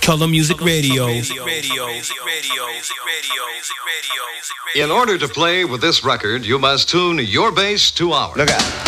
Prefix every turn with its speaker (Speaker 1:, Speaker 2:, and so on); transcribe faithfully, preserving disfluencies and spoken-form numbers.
Speaker 1: Color Music Radio.
Speaker 2: In order to play with this record, you must tune your bass to ours.
Speaker 3: Look out.